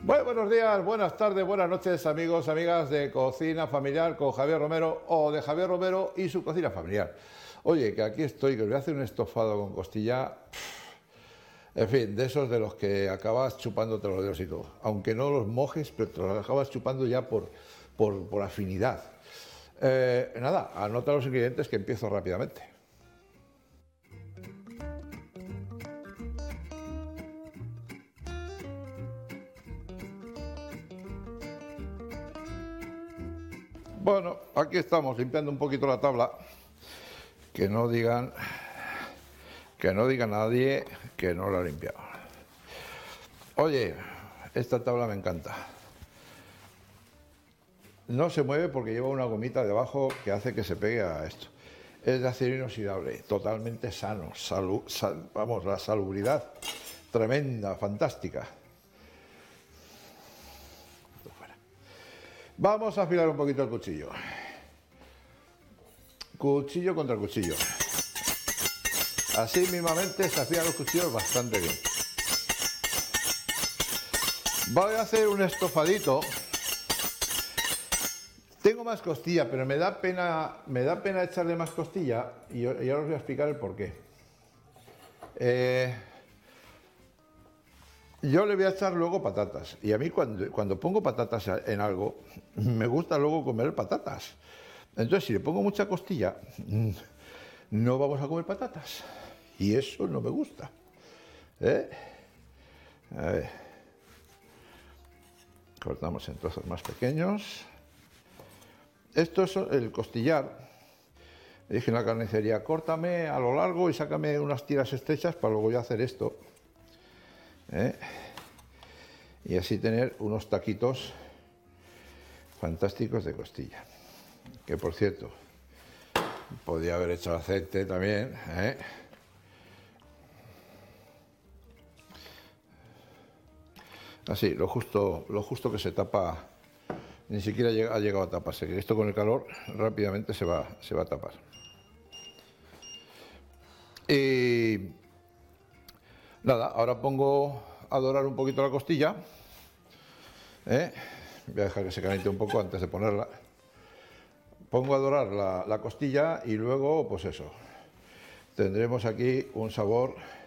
Buenos días, buenas tardes, buenas noches, amigos, amigas de Cocina Familiar con Javier Romero o de Javier Romero y su cocina familiar. Oye, que aquí estoy, que os voy a hacer un estofado con costilla, en fin, de esos de los que acabas chupándote los dedos y todo. Aunque no los mojes, pero te los acabas chupando ya por afinidad. Nada, anota los ingredientes que empiezo rápidamente. Bueno, aquí estamos limpiando un poquito la tabla. Que no digan nadie que no la ha limpiado. Oye, esta tabla me encanta. No se mueve porque lleva una gomita debajo que hace que se pegue a esto. Es de acero inoxidable, totalmente sano, vamos, la salubridad tremenda, fantástica. Vamos a afilar un poquito el cuchillo. Cuchillo contra cuchillo. Así mismamente se afilan los cuchillos bastante bien. Voy a hacer un estofadito. Tengo más costilla, pero me da pena echarle más costilla y ahora os voy a explicar el porqué. Yo le voy a echar luego patatas y a mí cuando pongo patatas en algo me gusta luego comer patatas. Entonces si le pongo mucha costilla no vamos a comer patatas y eso no me gusta. A ver. Cortamos en trozos más pequeños. Esto es el costillar. Le dije en la carnicería, córtame a lo largo y sácame unas tiras estrechas para luego yo hacer esto. Y así tener unos taquitos fantásticos de costilla. Que por cierto, podía haber hecho aceite también. Así, lo justo que se tapa. Ni siquiera ha llegado a taparse, que esto con el calor rápidamente se va a tapar. Y nada, ahora pongo a dorar un poquito la costilla. Voy a dejar que se caliente un poco antes de ponerla. Pongo a dorar la costilla y luego, pues eso, tendremos aquí un sabor